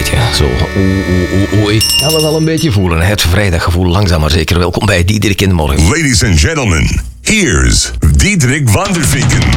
beetje. Zo, oei. Gaan we wel een beetje voelen. Het vrijdaggevoel, langzaam maar zeker. Welkom bij Diederik in de Morgen. Ladies and gentlemen, here's Diederik van der Vinken.